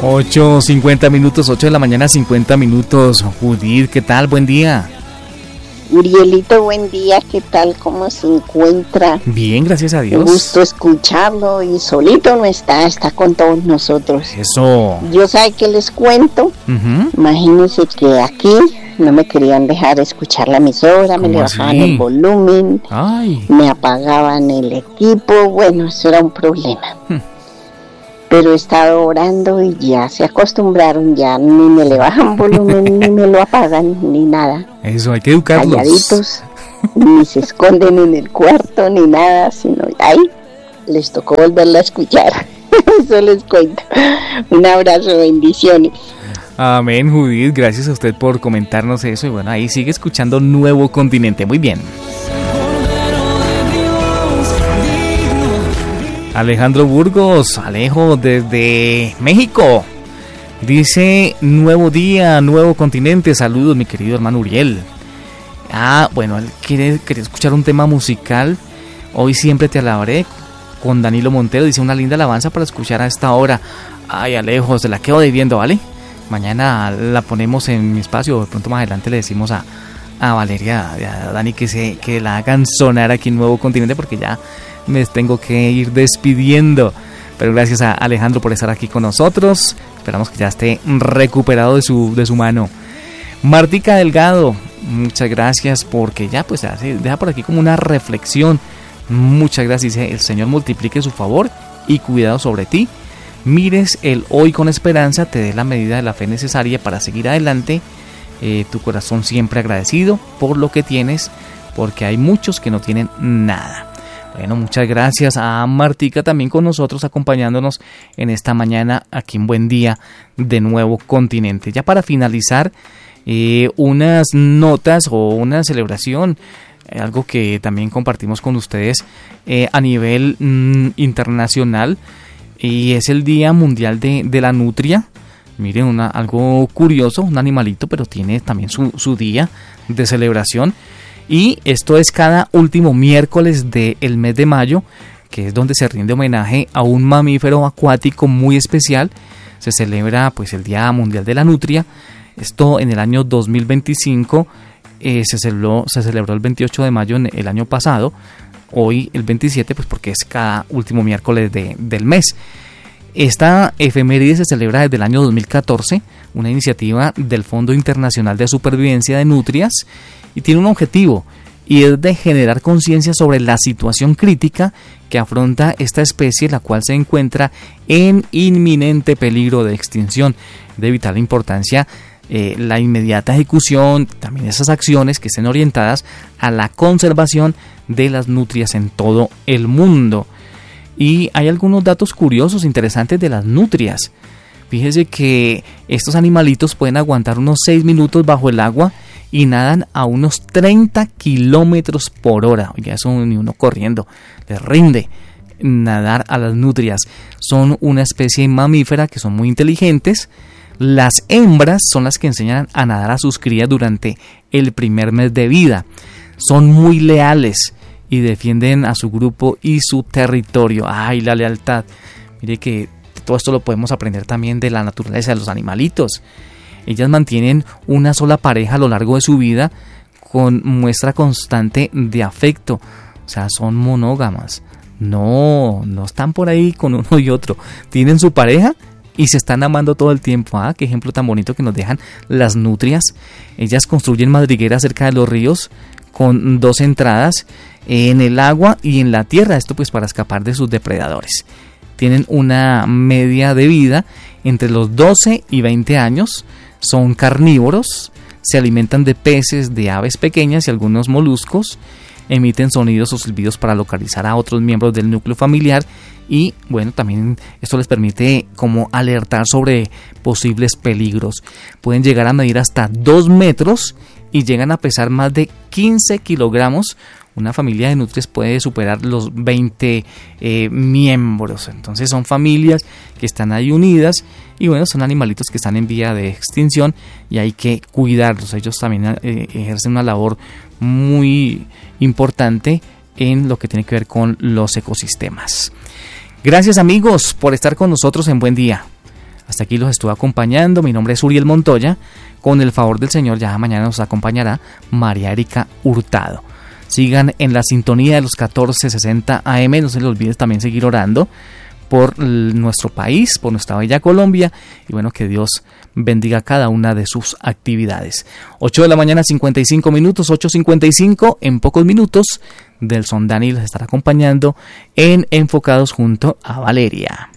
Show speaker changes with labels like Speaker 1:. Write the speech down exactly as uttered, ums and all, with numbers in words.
Speaker 1: ocho cincuenta minutos, ocho de la mañana, cincuenta minutos. Judith, ¿qué tal? Buen día.
Speaker 2: Urielito, buen día, ¿qué tal? ¿Cómo se encuentra?
Speaker 1: Bien, gracias a Dios.
Speaker 2: Un gusto escucharlo y solito no está, está con todos nosotros.
Speaker 1: Eso.
Speaker 2: Yo sabe que les cuento, uh-huh. Imagínense que aquí no me querían dejar escuchar la emisora, me le bajaban el volumen,
Speaker 1: Ay.
Speaker 2: me apagaban el equipo, bueno, eso era un problema. Hmm. Pero he estado orando y ya se acostumbraron, ya ni me le bajan volumen, ni me lo apagan, ni nada.
Speaker 1: Eso, hay que educarlos.
Speaker 2: Calladitos, ni se esconden en el cuarto, ni nada, sino ahí les tocó volverla a escuchar. Eso les cuento. Un abrazo, bendiciones.
Speaker 1: Amén, Judith, gracias a usted por comentarnos eso. Y bueno, ahí sigue escuchando Nuevo Continente, muy bien. Alejandro Burgos, Alejo desde México, dice: nuevo día, nuevo continente, saludos mi querido hermano Uriel. Ah, bueno, él quiere, quiere escuchar un tema musical. Hoy siempre te alabaré, con Danilo Montero, dice: una linda alabanza para escuchar a esta hora. Ay, Alejo, se la quedo debiendo, ¿vale? Mañana la ponemos en mi espacio, de pronto más adelante le decimos a, a Valeria, a Dani que, se, que la hagan sonar aquí en Nuevo Continente, porque ya me tengo que ir despidiendo. Pero gracias a Alejandro por estar aquí con nosotros. Esperamos que ya esté recuperado de su, de su mano. Martica Delgado, muchas gracias, porque ya pues hace, deja por aquí como una reflexión. Muchas gracias, dice: el Señor multiplique su favor y cuidado sobre ti. Mires el hoy con esperanza, te dé la medida de la fe necesaria para seguir adelante. Eh, tu corazón siempre agradecido por lo que tienes, porque hay muchos que no tienen nada. Bueno, muchas gracias a Martica también con nosotros, acompañándonos en esta mañana aquí en Buen Día de Nuevo Continente. Ya para finalizar, eh, unas notas o una celebración, eh, algo que también compartimos con ustedes eh, a nivel mm, internacional, y es el Día Mundial de, de la Nutria. Miren, una, algo curioso, un animalito, pero tiene también su, su día de celebración. Y esto es cada último miércoles del mes de mayo, que es donde se rinde homenaje a un mamífero acuático muy especial. Se celebra pues el Día Mundial de la Nutria. Esto en el año dos mil veinticinco eh, se, celebró, se celebró el veintiocho de mayo en el año pasado. Hoy el veintisiete, pues porque es cada último miércoles de, del mes. Esta efeméride se celebra desde el año dos mil catorce, una iniciativa del Fondo Internacional de Supervivencia de Nutrias, y tiene un objetivo, y es de generar conciencia sobre la situación crítica que afronta esta especie, la cual se encuentra en inminente peligro de extinción. De vital importancia eh, la inmediata ejecución, también esas acciones que estén orientadas a la conservación de las nutrias en todo el mundo. Y hay algunos datos curiosos, interesantes de las nutrias. Fíjese que estos animalitos pueden aguantar unos seis minutos bajo el agua y nadan a unos treinta kilómetros por hora. Oiga, eso ni uno corriendo les rinde nadar a las nutrias. Son una especie mamífera que son muy inteligentes. Las hembras son las que enseñan a nadar a sus crías durante el primer mes de vida. Son muy leales y defienden a su grupo y su territorio. ¡Ay, la lealtad! Mire que todo esto lo podemos aprender también de la naturaleza de los animalitos. Ellas mantienen una sola pareja a lo largo de su vida con muestra constante de afecto. O sea, son monógamas. No, no están por ahí con uno y otro. Tienen su pareja y se están amando todo el tiempo. Ah, qué ejemplo tan bonito que nos dejan las nutrias. Ellas construyen madrigueras cerca de los ríos con dos entradas en el agua y en la tierra. Esto pues para escapar de sus depredadores. Tienen una media de vida entre los doce y veinte años. Son carnívoros, se alimentan de peces, de aves pequeñas y algunos moluscos. Emiten sonidos o silbidos para localizar a otros miembros del núcleo familiar. Y bueno, también esto les permite como alertar sobre posibles peligros. Pueden llegar a medir hasta dos metros y llegan a pesar más de quince kilogramos. Una familia de nutrias puede superar los veinte eh, miembros. Entonces son familias que están ahí unidas y bueno, son animalitos que están en vía de extinción y hay que cuidarlos. Ellos también eh, ejercen una labor muy importante en lo que tiene que ver con los ecosistemas. Gracias amigos por estar con nosotros en Buen Día. Hasta aquí los estuve acompañando. Mi nombre es Uriel Montoya. Con el favor del Señor, ya mañana nos acompañará María Erika Hurtado. Sigan en la sintonía de los catorce sesenta A M. No se les olvide también seguir orando por nuestro país, por nuestra bella Colombia, y bueno, que Dios bendiga cada una de sus actividades. ocho de la mañana, cincuenta y cinco minutos, ocho cincuenta y cinco. En pocos minutos, Delson Dani les estará acompañando en Enfocados junto a Valeria.